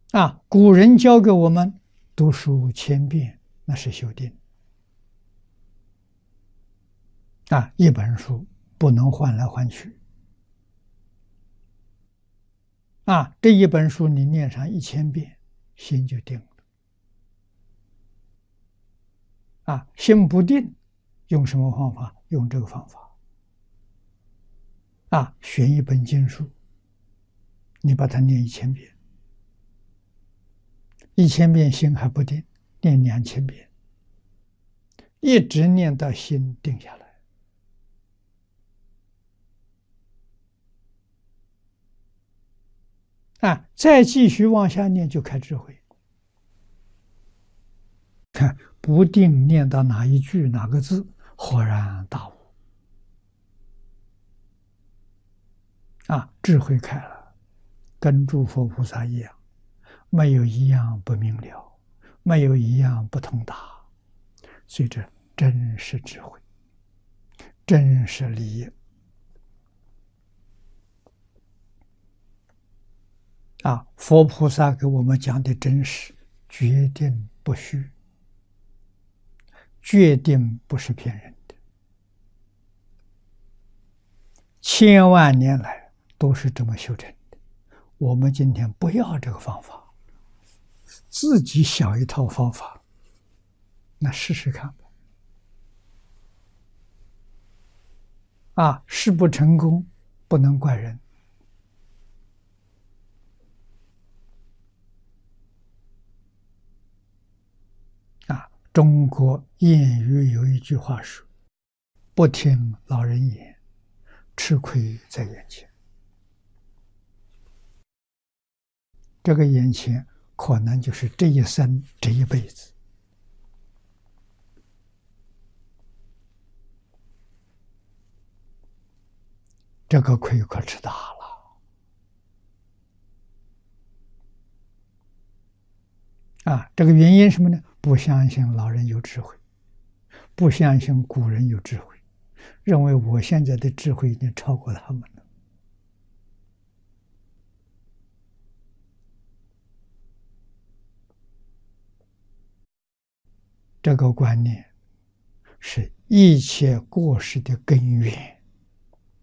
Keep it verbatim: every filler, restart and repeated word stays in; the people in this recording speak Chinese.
啊，古人教给我们读书千遍，那是修定。啊，一本书不能换来换去。啊，这一本书你念上一千遍，心就定了。啊，心不定，用什么方法？用这个方法。啊，选一本经书，你把它念一千遍。一千遍心还不定，念两千遍，一直念到心定下来。啊，再继续往下念就开智慧。看不定念到哪一句哪个字，豁然大悟。啊，智慧开了，跟诸佛菩萨一样，没有一样不明了，没有一样不通达。所以这真是智慧，真是利益。啊，佛菩萨给我们讲的真实，决定不虚，决定不是骗人的。千万年来都是这么修成的。我们今天不要这个方法，自己想一套方法，那试试看吧。啊，试不成功，不能怪人。中国谚语有一句话说：“不听老人言，吃亏在眼前。”这个眼前可能就是这一生、这一辈子。这个亏可吃大了。啊，这个原因什么呢？不相信老人有智慧，不相信古人有智慧，认为我现在的智慧已经超过他们了。这个观念是一切过失的根源。